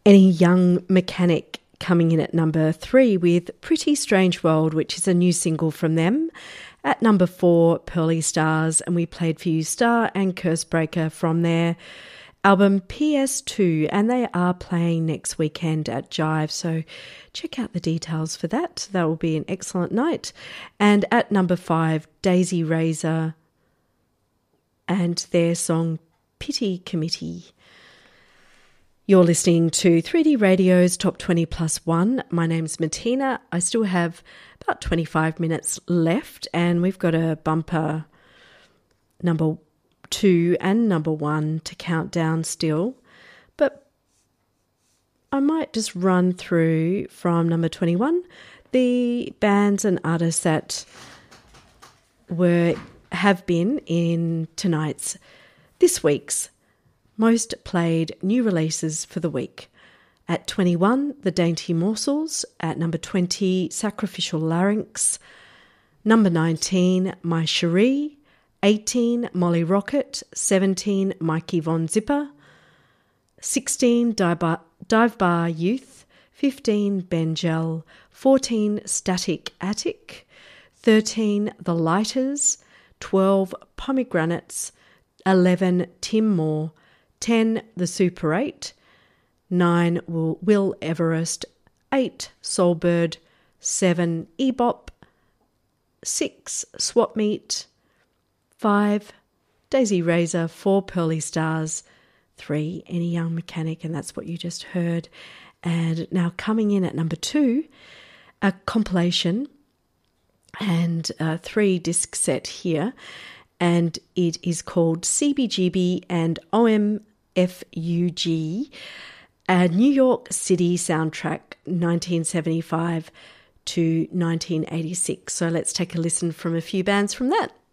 Any Young Mechanic coming in at number 3 with Pretty Strange World, which is a new single from them. At number 4, Pearly Stars, and we played for you Star and Cursebreaker from their album PS2, and they are playing next weekend at Jive, so check out the details for that. That will be an excellent night. And at number 5, Daisy Razor and their song Pity Committee. You're listening to 3D Radio's Top 20 Plus One. My name's Martina. I still have about 25 minutes left, and we've got a bumper number 2 and number 1 to count down still. But I might just run through from number 21 the bands and artists that have been in this week's most played new releases for the week. At 21, The Dainty Morsels. At number 20, Sacrificial Larynx. Number 19, My Cherie. 18, Molly Rocket. 17, Mikey Von Zipper. 16, Dive Bar Youth. 15, Benjel. 14, Static Attic. 13, The Lighters. 12, Pomegranates. 11, Tim Moore. 10, The Super 8, 9, Will Everest, 8, Soulbird, 7, Ebop, 6, Swap Meet, 5, Daisy Razor, 4, Pearly Stars, 3, Any Young Mechanic, and that's what you just heard. And now coming in at number 2, a compilation and a 3-disc set here, and it is called CBGB and OMFUG, a New York City soundtrack, 1975 to 1986. So let's take a listen from a few bands from that.